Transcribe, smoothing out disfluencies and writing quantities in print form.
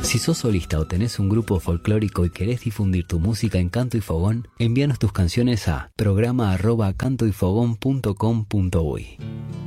Si sos solista o tenés un grupo folclórico y querés difundir tu música en Canto y Fogón, envíanos tus canciones a programa@cantoyfogón.com.uy.